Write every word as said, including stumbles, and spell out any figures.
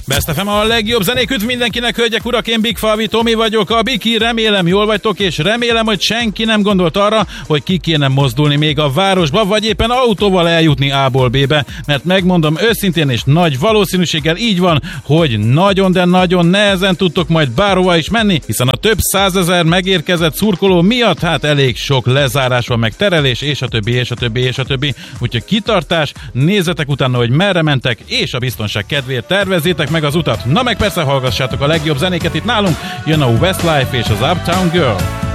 Best ef em a legjobb zenék, üdv mindenkinek, hölgyek, urak, én Big Falvi Tomi vagyok, a Biki, remélem jól vagytok, és remélem, hogy senki nem gondolt arra, hogy ki kéne mozdulni még a városba, vagy éppen autóval eljutni A-ból B-be, mert megmondom őszintén és nagy valószínűséggel így van, hogy nagyon, de nagyon nehezen tudtok majd bárhova is menni, hiszen a több százezer megérkezett szurkoló miatt hát elég sok lezárás van, meg terelés, és a többi, és a többi, és a többi, úgyhogy kitartás, nézzetek utána, hogy merre mentek, és a biztonság kedvéért tervezzétek meg az utat. Na meg persze hallgassátok a legjobb zenéket itt nálunk, jön a Westlife és az Uptown Girl.